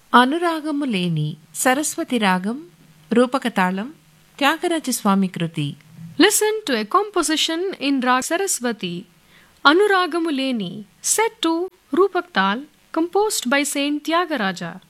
అనురాగము లేని సరస్వతి రాగం రూపక తాళం త్యాగరాజస్వామి కృతి. Listen to a composition in Rag Saraswati, Anuragamu Leni, set to Rupak Tal, composed by Saint Tyagaraja.